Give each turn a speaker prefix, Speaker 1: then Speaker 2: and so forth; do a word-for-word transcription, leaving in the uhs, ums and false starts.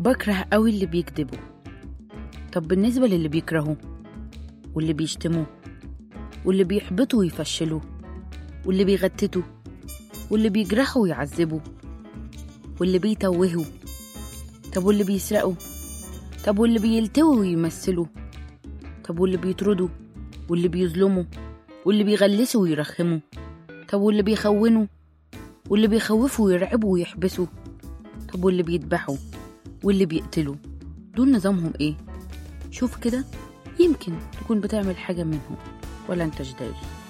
Speaker 1: بكره قوي اللي بيكذبوا. طب بالنسبة للي بيكرهوا واللي بيشتموا واللي بيحبطوا ويفشلوا واللي بيغتتوا واللي بيجرحوا ويعذبوا واللي بيتوهوا، طب واللي بيسرقوا، طب واللي بيلتووا ويمثلوا، طب واللي بيطردوا واللي بيظلموا واللي بيغلسوا ويرخموا، طب واللي بيخونوا واللي بيخوفوا ويرعبوا ويحبسوا، طب واللي بيذبحوا واللي بيقتلوا، دول نظامهم ايه؟ شوف كده، يمكن تكون بتعمل حاجة منهم ولا انتش داري.